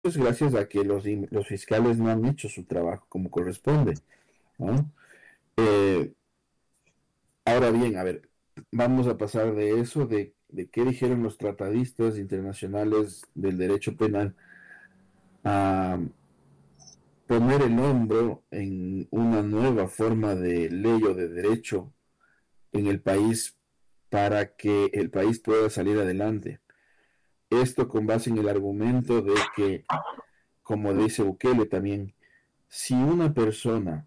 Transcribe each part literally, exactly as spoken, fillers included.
es gracias a que los, los fiscales no han hecho su trabajo como corresponde, ¿no? Eh, Ahora bien, a ver, vamos a pasar de eso, de, de qué dijeron los tratadistas internacionales del derecho penal, a poner el hombro en una nueva forma de ley o de derecho en el país para que el país pueda salir adelante. Esto con base en el argumento de que, como dice Bukele también, si una persona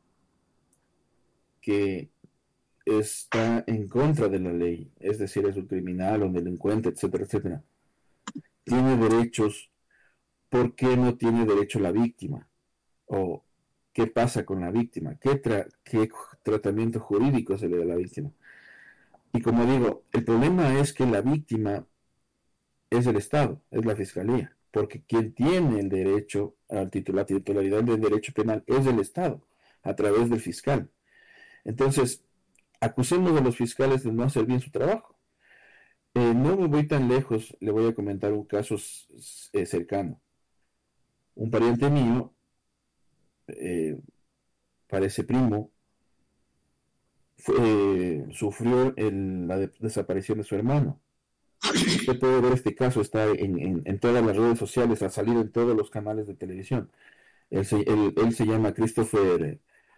que está en contra de la ley, es decir, es un criminal o un delincuente, etcétera, etcétera, tiene derechos, ¿por qué no tiene derecho la víctima? ¿O qué pasa con la víctima? ¿Qué, tra qué tratamiento jurídico se le da a la víctima? Y como digo, el problema es que la víctima es el Estado, es la Fiscalía, porque quien tiene el derecho a titular, titularidad del derecho penal es el Estado, a través del fiscal. Entonces, acusemos a los fiscales de no hacer bien su trabajo. Eh, no me voy tan lejos, le voy a comentar un caso eh, cercano. Un pariente mío, eh, parece primo, fue, eh, sufrió el, la de desaparición de su hermano. Usted puede ver este caso, está en, en, en, todas las redes sociales, ha salido en todos los canales de televisión. Él se, él, él se llama Christopher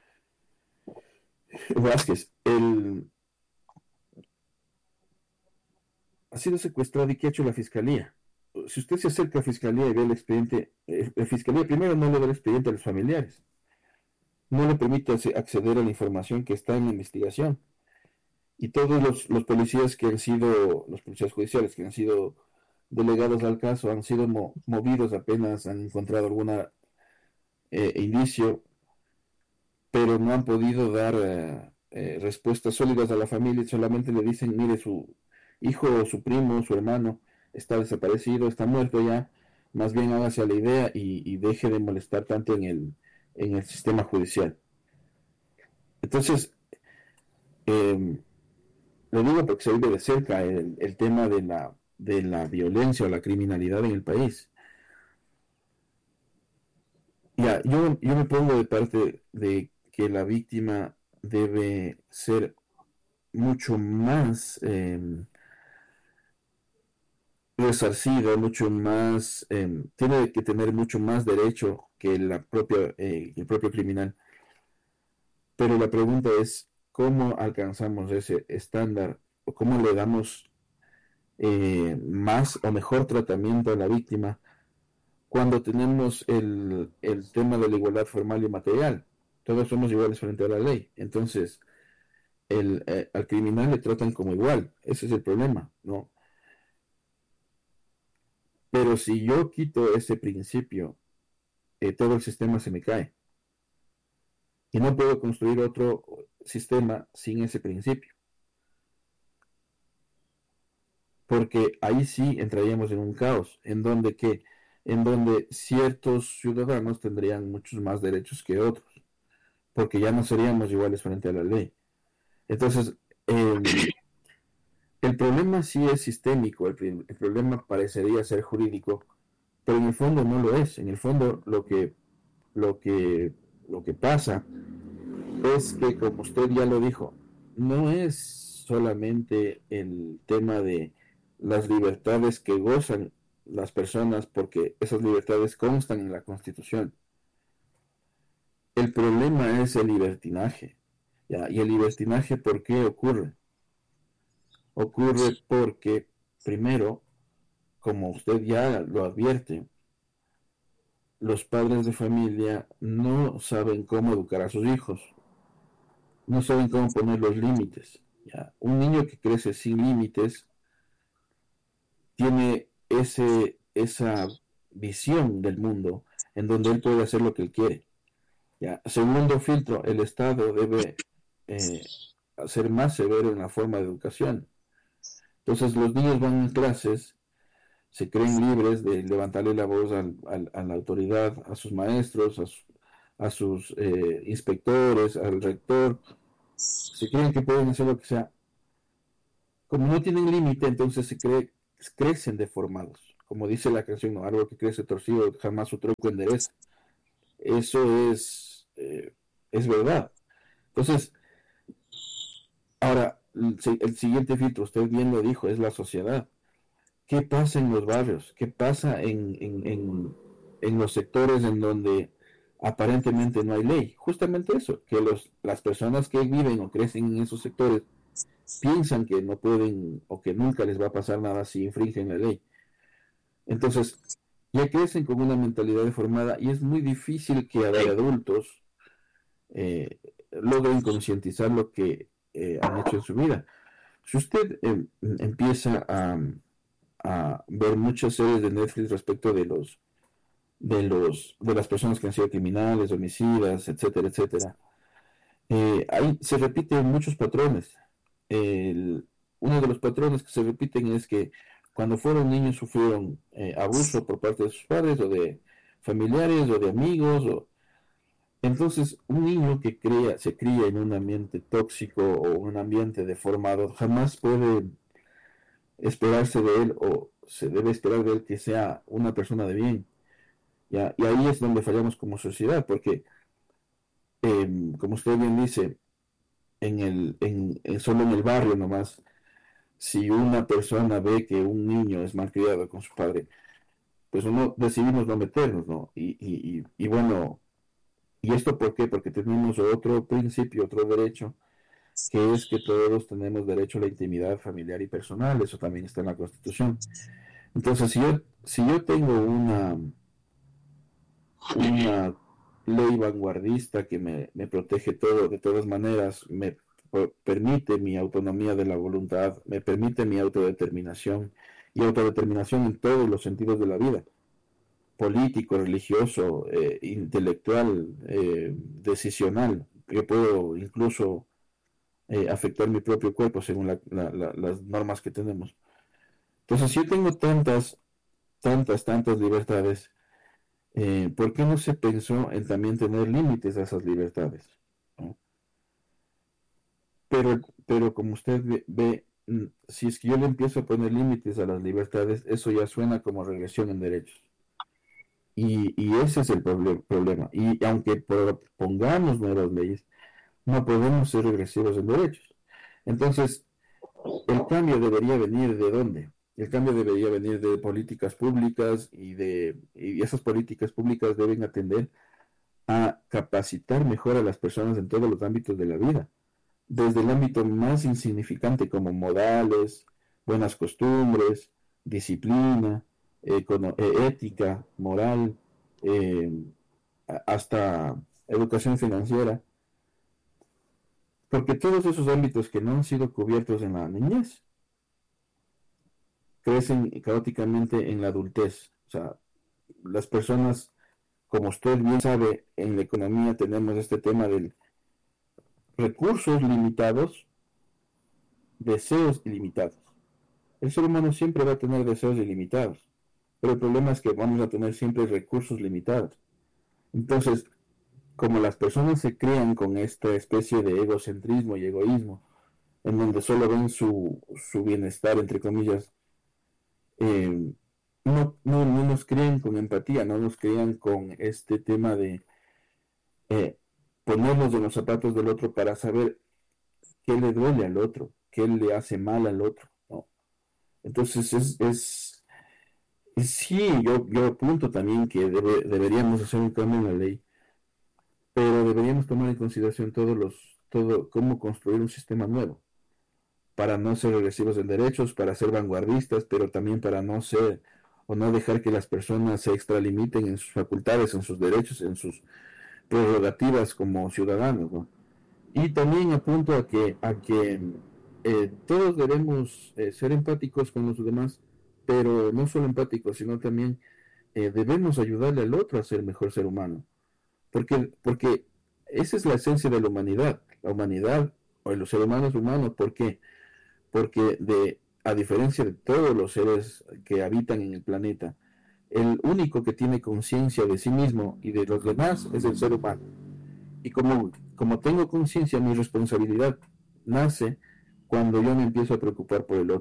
Vázquez. Él ha sido secuestrado y ¿qué ha hecho la fiscalía? Si usted se acerca a la fiscalía y ve el expediente, eh, la fiscalía primero no le da el expediente a los familiares, no le permite acceder a la información que está en la investigación. Y todos los, los policías que han sido, los policías judiciales que han sido delegados al caso han sido mo movidos apenas han encontrado alguna eh, indicio, pero no han podido dar eh, eh, respuestas sólidas a la familia, solamente le dicen, mire, su hijo, su primo, su hermano está desaparecido, está muerto ya, más bien hágase a la idea y, y deje de molestar tanto en el, en el sistema judicial. Entonces, eh, lo digo porque se vive de cerca el, el tema de la, de la violencia o la criminalidad en el país. Ya, yo, yo me pongo de parte de que la víctima debe ser mucho más eh, resarcida, mucho más, eh, tiene que tener mucho más derecho que la propia, eh, el propio criminal. Pero la pregunta es, ¿cómo alcanzamos ese estándar o cómo le damos eh, más o mejor tratamiento a la víctima cuando tenemos el, el tema de la igualdad formal y material? Todos somos iguales frente a la ley. Entonces, el, eh, al criminal le tratan como igual. Ese es el problema, ¿no? Pero si yo quito ese principio, eh, todo el sistema se me cae. Y no puedo construir otro sistema sin ese principio. Porque ahí sí entraríamos en un caos, en donde que, en donde ciertos ciudadanos tendrían muchos más derechos que otros, porque ya no seríamos iguales frente a la ley. Entonces, eh, el problema sí es sistémico, el, el problema parecería ser jurídico, pero en el fondo no lo es. En el fondo lo que, lo que, lo que pasa es que, como usted ya lo dijo, no es solamente el tema de las libertades que gozan las personas, porque esas libertades constan en la Constitución. El problema es el libertinaje. ¿Ya? Y el libertinaje, ¿por qué ocurre? Ocurre porque, primero, como usted ya lo advierte, los padres de familia no saben cómo educar a sus hijos, no saben cómo poner los límites. ¿Ya? Un niño que crece sin límites tiene ese, esa visión del mundo en donde él puede hacer lo que él quiere. ¿Ya? Segundo filtro, el Estado debe eh, ser más severo en la forma de educación. Entonces los niños van a clases, se creen libres de levantarle la voz al, al, a la autoridad, a sus maestros, a, su, a sus eh, inspectores, al rector, se creen que pueden hacer lo que sea. Como no tienen límite, entonces se cree, crecen deformados. como dice la canción, ¿no? Árbol que crece torcido, jamás su tronco endereza. Eso es, eh, es verdad. Entonces, ahora, el, el siguiente filtro, usted bien lo dijo, es la sociedad. ¿Qué pasa en los barrios? ¿Qué pasa en, en, en, en los sectores en donde aparentemente no hay ley? Justamente eso, que los, las personas que viven o crecen en esos sectores piensan que no pueden o que nunca les va a pasar nada si infringen la ley. Entonces, ya crecen con una mentalidad deformada y es muy difícil que a ver, adultos eh, logren concientizar lo que eh, han hecho en su vida. Si usted eh, empieza a, a, ver muchas series de Netflix respecto de los de los de las personas que han sido criminales, homicidas, etcétera, etcétera, eh, ahí se repiten muchos patrones. El, uno de los patrones que se repiten es que cuando fueron niños sufrieron eh, abuso por parte de sus padres o de familiares o de amigos. O... Entonces, un niño que crea, se cría en un ambiente tóxico o un ambiente deformado jamás puede esperarse de él o se debe esperar de él que sea una persona de bien. ¿Ya? Y ahí es donde fallamos como sociedad, porque, eh, como usted bien dice, en el, en, en, solo en el barrio nomás, si una persona ve que un niño es malcriado con su padre, pues uno decidimos no meternos, ¿no? Y, y, y, y bueno, ¿y esto por qué? Porque tenemos otro principio, otro derecho, que es que todos tenemos derecho a la intimidad familiar y personal, eso también está en la Constitución. Entonces, si yo, si yo tengo una, una ley vanguardista que me, me protege todo, de todas maneras, me permite mi autonomía de la voluntad, me permite mi autodeterminación y autodeterminación en todos los sentidos de la vida, político, religioso, eh, intelectual, eh, decisional. Yo puedo incluso eh, afectar mi propio cuerpo según la, la, la, las normas que tenemos. Entonces, si yo tengo tantas, tantas, tantas libertades, eh, ¿por qué no se pensó en también tener límites a esas libertades? ¿No? Pero, pero como usted ve, ve, si es que yo le empiezo a poner límites a las libertades, eso ya suena como regresión en derechos. Y, y ese es el proble- problema. Y aunque pongamos nuevas leyes, no podemos ser regresivos en derechos. Entonces, el cambio debería venir de dónde? El cambio debería venir de políticas públicas y de y esas políticas públicas deben atender a capacitar mejor a las personas en todos los ámbitos de la vida, desde el ámbito más insignificante como modales, buenas costumbres, disciplina, econo- eh, ética, moral, eh, hasta educación financiera, porque todos esos ámbitos que no han sido cubiertos en la niñez crecen caóticamente en la adultez. O sea, las personas, como usted bien sabe, en la economía tenemos este tema de recursos limitados, deseos ilimitados. El ser humano siempre va a tener deseos ilimitados, pero el problema es que vamos a tener siempre recursos limitados. Entonces, como las personas se crean con esta especie de egocentrismo y egoísmo, en donde solo ven su, su bienestar, entre comillas, eh, no, no, no nos crían con empatía, no nos crían con este tema de eh, ponernos en los zapatos del otro para saber qué le duele al otro, qué le hace mal al otro, ¿no? Entonces es, es, es sí, yo, yo apunto también que debe, deberíamos hacer un cambio en la ley, pero deberíamos tomar en consideración todos los, todo, cómo construir un sistema nuevo, para no ser regresivos en derechos, para ser vanguardistas, pero también para no ser o no dejar que las personas se extralimiten en sus facultades, en sus derechos, en sus prerrogativas como ciudadanos, ¿no? Y también apunto a que, a que eh, todos debemos eh, ser empáticos con los demás, pero no solo empáticos, sino también eh, debemos ayudarle al otro a ser mejor ser humano. Porque, porque esa es la esencia de la humanidad. La humanidad o los seres humanos humanos, ¿por qué? Porque de, a diferencia de todos los seres que habitan en el planeta, el único que tiene conciencia de sí mismo y de los demás es el ser humano. Y como, como tengo conciencia, mi responsabilidad nace cuando yo me empiezo a preocupar por el otro.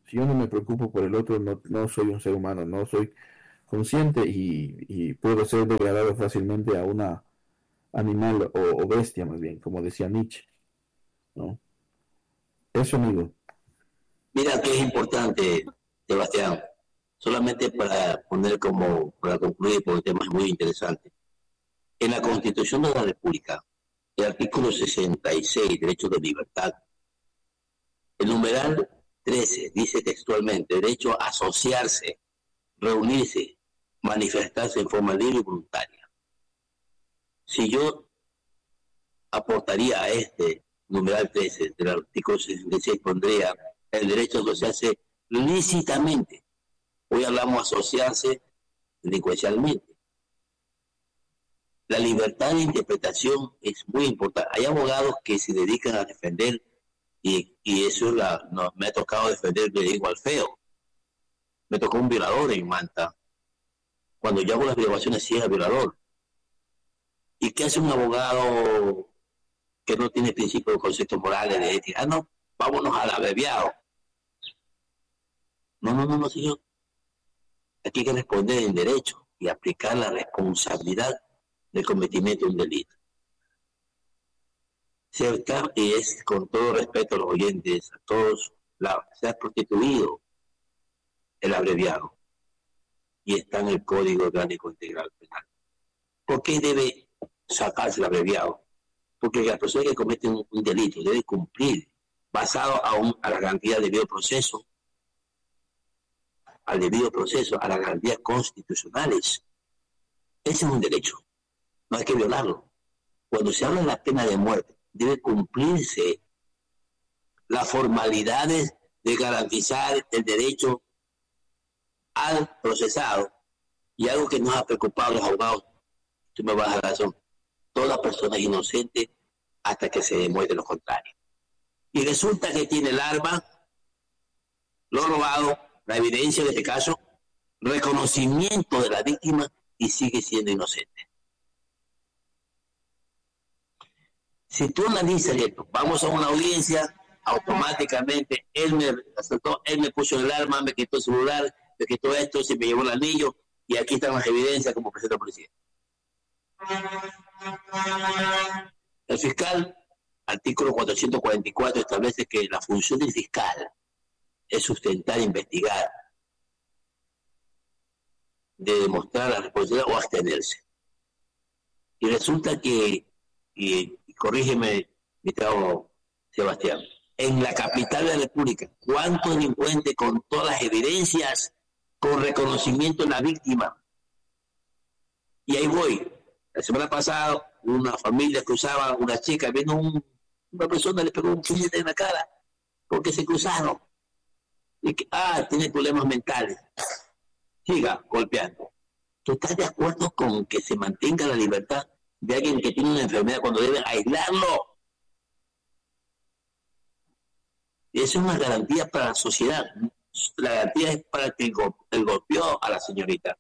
Si yo no me preocupo por el otro, no, no soy un ser humano, no soy consciente y, y puedo ser degradado fácilmente a una animal o, o bestia más bien, como decía Nietzsche, ¿no? Eso, amigo. Mira que es importante, Sebastián, solamente para poner como, para concluir, porque el tema es muy interesante. En la Constitución de la República, el artículo sesenta y seis, derecho de libertad, el numeral trece dice textualmente, derecho a asociarse, reunirse, manifestarse en forma libre y voluntaria. Si yo aportaría a este numeral trece del artículo sesenta y seis, pondría el derecho a asociarse lícitamente. Hoy hablamos asociarse delincuencialmente. La libertad de interpretación es muy importante. Hay abogados que se dedican a defender, y, y eso la, no, me ha tocado defender, le digo al feo. Me tocó un violador en Manta. Cuando yo hago las violaciones, sí era violador. ¿Y qué hace un abogado que no tiene principios de conceptos morales de ética? Ah, no, vámonos al abreviado. No, no, no, no, señor. Aquí hay que responder en derecho y aplicar la responsabilidad del cometimiento de un delito. Se está, y es con todo respeto a los oyentes, a todos, la, se ha prostituido el abreviado y está en el Código Orgánico Integral Penal. ¿Por qué debe sacarse el abreviado? Porque la persona que comete un, un delito debe cumplir, basado a, un, a la garantía de debido proceso, al debido proceso, a las garantías constitucionales. Ese es un derecho, no hay que violarlo. Cuando se habla de la pena de muerte, debe cumplirse las formalidades de garantizar el derecho al procesado, y algo que nos ha preocupado a los abogados, tú me vas a dar razón, toda persona es inocente hasta que se demuestre lo contrario. Y resulta que tiene el arma, lo robado, la evidencia de este caso, reconocimiento de la víctima y sigue siendo inocente. Si tú analizas esto, vamos a una audiencia, automáticamente él me asaltó, él me puso el arma, me quitó el celular, me quitó esto, se me llevó el anillo y aquí están las evidencias como presenta la policía. El fiscal, artículo cuatrocientos cuarenta y cuatro, establece que la función del fiscal es sustentar, investigar, de demostrar la responsabilidad o abstenerse. Y resulta que, y, y corrígeme, mi trabajo, Sebastián, en la capital de la República, ¿cuántos delincuentes con todas las evidencias, con reconocimiento de la víctima? Y ahí voy. La semana pasada, una familia cruzaba, una chica, viendo un, una persona le pegó un puñete en la cara, porque se cruzaron. Y que, ah, tiene problemas mentales. Siga golpeando. ¿Tú estás de acuerdo con que se mantenga la libertad de alguien que tiene una enfermedad cuando deben aislarlo? Y eso es una garantía para la sociedad. La garantía es para que el, go el golpeó a la señorita.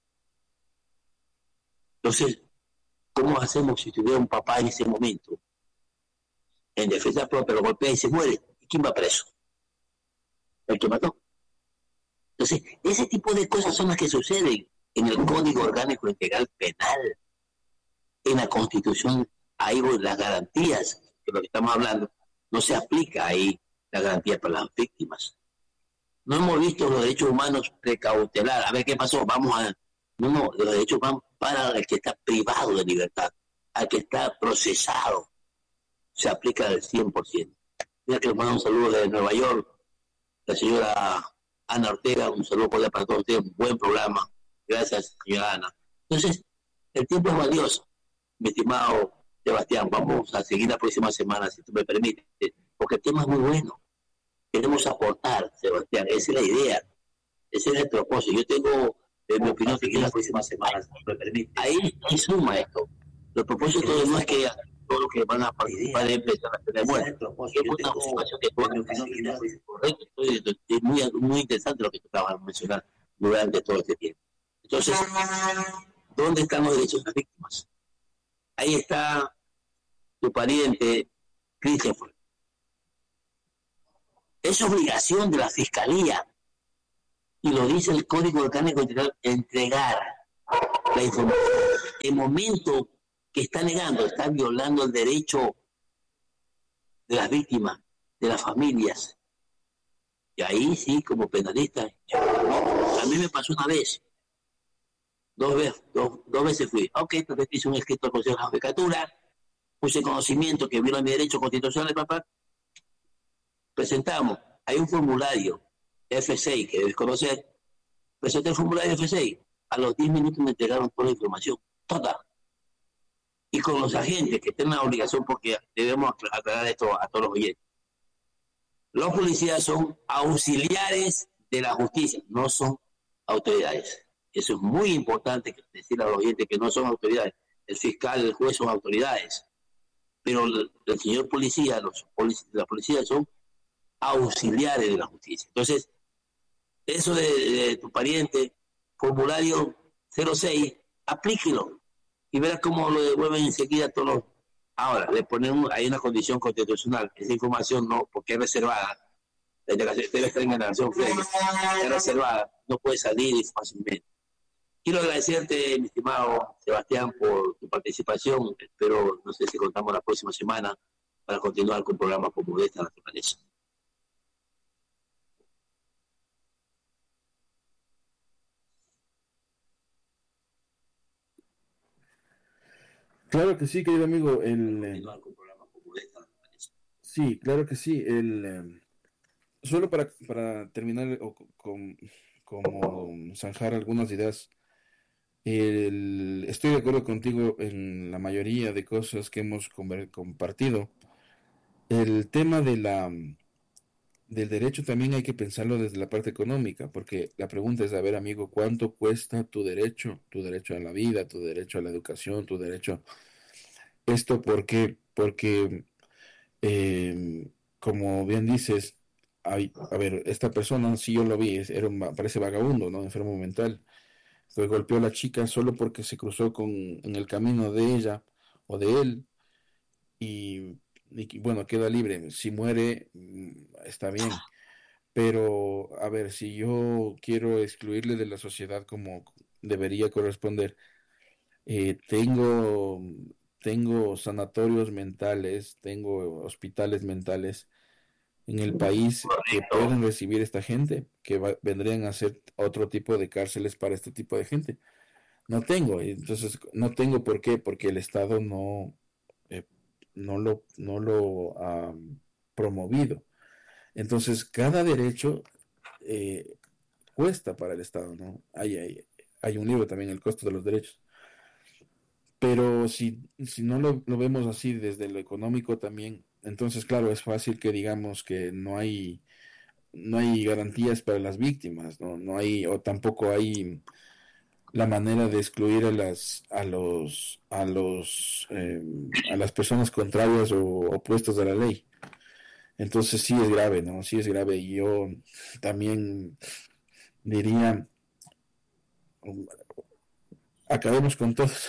Entonces, ¿cómo hacemos si tuviera un papá en ese momento? En defensa propia lo golpea y se muere. ¿Y quién va preso? El que mató. Entonces, ese tipo de cosas son las que suceden en el Código Orgánico Integral Penal. En la Constitución, ahí las garantías de lo que estamos hablando, no se aplica ahí la garantía para las víctimas. No hemos visto los derechos humanos precautelar. A ver qué pasó, vamos a... No, no, los derechos van para el que está privado de libertad, al que está procesado. Se aplica al cien por ciento. Mira que les mando un saludo desde Nueva York, la señora Ana Ortega, un saludo cordial para todos ustedes, un buen programa. Gracias, señora Ana. Entonces, el tiempo es valioso, mi estimado Sebastián. Vamos a seguir la próxima semana, si tú me permites, porque el tema es muy bueno. Queremos aportar, Sebastián, esa es la idea, ese es el propósito. Yo tengo, en mi opinión, seguir la próxima semana, si me permite. Ahí, ahí suma esto. Los propósitos no es que todos los que van a participar de empezar a tener muerte. Es una ocupación que tú haces correcto. Es muy, muy interesante lo que tú acabas de mencionar durante todo este tiempo. Entonces, ¿dónde están los derechos de las víctimas? Ahí está tu pariente, Christopher. Es obligación de la Fiscalía, y lo dice el Código Orgánico Integral, entregar la información. El momento que está negando, está violando el derecho de las víctimas, de las familias. Y ahí sí, como penalista, yo, a mí me pasó una vez, dos veces, dos, dos veces fui, ok, entonces hice un escrito al Consejo de la Judicatura, puse conocimiento que viola mi derecho constitucional, papá, presentamos, hay un formulario F seis que debes conocer, presenté el formulario F seis, a los diez minutos me entregaron toda la información, toda. Y con los agentes que tienen la obligación, porque debemos aclarar esto a todos los oyentes. Los policías son auxiliares de la justicia, no son autoridades. Eso es muy importante decirle a los oyentes que no son autoridades. El fiscal, el juez son autoridades. Pero el, el señor policía, los polic- la policía son auxiliares de la justicia. Entonces, eso de, de tu pariente, formulario cero seis, aplíquelo y verás cómo lo devuelven enseguida a todos los... Ahora, le ponemos, hay una condición constitucional, esa información no, porque es reservada, debe estar en la nación frente, es reservada, no puede salir fácilmente. Quiero agradecerte, mi estimado Sebastián, por tu participación. Espero, no sé si contamos la próxima semana para continuar con programas como de esta naturaleza. Claro que sí, querido amigo. El, eh, sí, claro que sí. El, eh, solo para, para terminar o co- con, como zanjar algunas ideas, el- estoy de acuerdo contigo en la mayoría de cosas que hemos conver- compartido. El tema de la, del derecho también hay que pensarlo desde la parte económica, porque la pregunta es, a ver, amigo, ¿cuánto cuesta tu derecho? Tu derecho a la vida, tu derecho a la educación, tu derecho... Esto porque, porque eh, como bien dices, hay, a ver, esta persona, si yo lo vi, es- era un, va- parece vagabundo, ¿no? Enfermo mental. Fue golpeó a la chica solo porque se cruzó con, en el camino de ella o de él y, y bueno, queda libre. Si muere, mm, está bien. Pero, a ver, si yo quiero excluirle de la sociedad como debería corresponder, eh, tengo, tengo sanatorios mentales, tengo hospitales mentales en el país que Correcto. pueden recibir esta gente, que va- vendrían a ser otro tipo de cárceles para este tipo de gente. No tengo, y entonces no tengo por qué, porque el Estado no, eh, no lo, no lo ha promovido. Entonces, cada derecho eh, cuesta para el Estado, ¿no? Hay, hay, hay un libro también, El costo de los derechos. Pero si, si no lo, lo vemos así desde lo económico también, entonces claro, es fácil que digamos que no hay, no hay garantías para las víctimas, ¿no? No hay, o tampoco hay la manera de excluir a las, a los, a los, eh, a las personas contrarias o opuestas a la ley. Entonces sí es grave, ¿no? Sí es grave. Y yo también diría, um, acabemos con todos.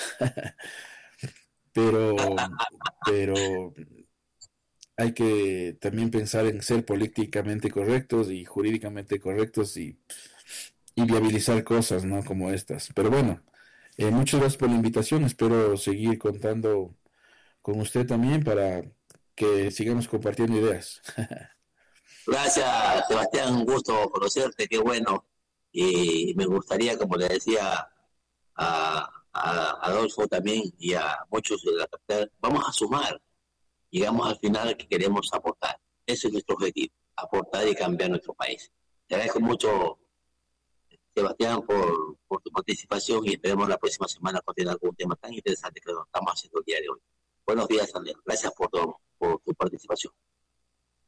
pero, pero hay que también pensar en ser políticamente correctos y jurídicamente correctos y, y viabilizar cosas, ¿no? Como estas. Pero bueno, eh, muchas gracias por la invitación. Espero seguir contando con usted también para que sigamos compartiendo ideas. Gracias, Sebastián, un gusto conocerte, qué bueno. Y me gustaría, como le decía a, a Adolfo también y a muchos de la capital, vamos a sumar, llegamos al final que queremos aportar. Ese es nuestro objetivo, aportar y cambiar nuestro país. Te agradezco mucho, Sebastián, por, por tu participación y esperemos la próxima semana continuar con un tema tan interesante que lo estamos haciendo el día de hoy. Buenos días, Andrés. Gracias por, todo, por tu participación.